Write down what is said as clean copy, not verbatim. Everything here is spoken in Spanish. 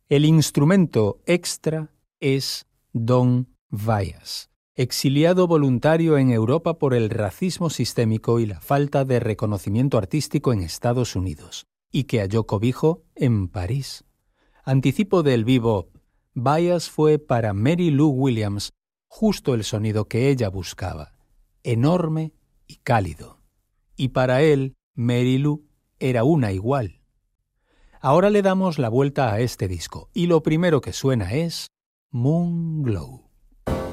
El instrumento extra es Don Byas, exiliado voluntario en Europa por el racismo sistémico y la falta de reconocimiento artístico en Estados Unidos, y que halló cobijo en París. Anticipo del bebop, Byas fue para Mary Lou Williams justo el sonido que ella buscaba, enorme y cálido. Y para él, Mary Lou era una igual. Ahora le damos la vuelta a este disco, y lo primero que suena es Moon Glow.